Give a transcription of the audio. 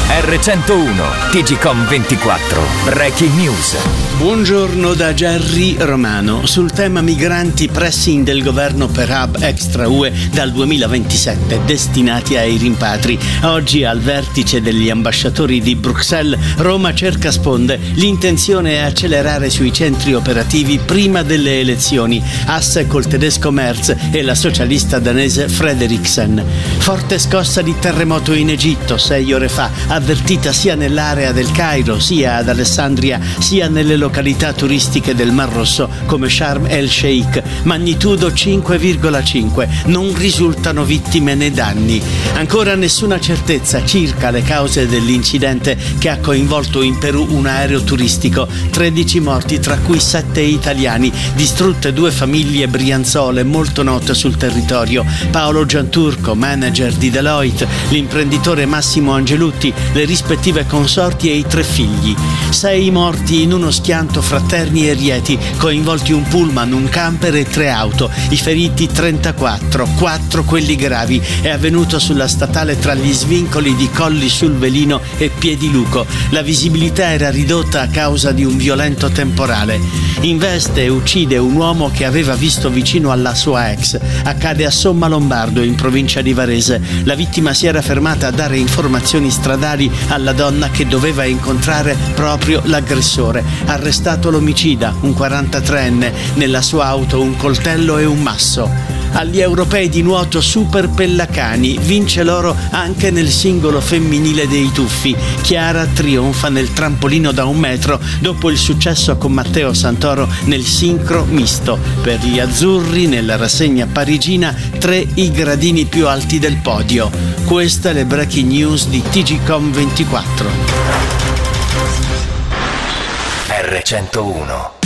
R101, TGcom 24, Breaking News. Buongiorno da Gerry Romano. Sul tema migranti, pressing del governo per hub extra UE dal 2027 destinati ai rimpatri. Oggi al vertice degli ambasciatori di Bruxelles, Roma cerca sponde. L'intenzione è accelerare sui centri operativi prima delle elezioni. Asse col tedesco Merz e la socialista danese Frederiksen. Forte scossa di terremoto in Egitto 6 ore fa, avvertita sia nell'area del Cairo, sia ad Alessandria, sia nelle località turistiche del Mar Rosso come Sharm el Sheikh. Magnitudo 5,5. Non risultano vittime né danni. Ancora nessuna certezza circa le cause dell'incidente che ha coinvolto in Perù un aereo turistico. 13 morti, tra cui 7 italiani. Distrutte 2 famiglie brianzole molto note sul territorio. Paolo Gianturco, manager di Deloitte, l'imprenditore Massimo Angelutti, le rispettive consorti e i 3 figli. 6 morti in uno schianto fra Terni e Rieti, coinvolti un pullman, un camper e 3 auto. I feriti 34, 4 quelli gravi. È avvenuto sulla statale tra gli svincoli di Colli sul Velino e Piediluco. La visibilità era ridotta a causa di un violento temporale. Investe e uccide un uomo che aveva visto vicino alla sua ex. Accade a Sommalombardo, in provincia di Varese. La vittima si era fermata a dare informazioni stradali alla donna che doveva incontrare proprio l'aggressore. Arrestato l'omicida, un 43enne, nella sua auto un coltello e un masso. Agli europei di nuoto Super Pellacani, vince l'oro anche nel singolo femminile dei tuffi. Chiara trionfa nel trampolino da 1 metro dopo il successo con Matteo Santoro nel sincro misto. Per gli azzurri nella rassegna parigina 3 i gradini più alti del podio. Queste le breaking news di TGcom 24. R101.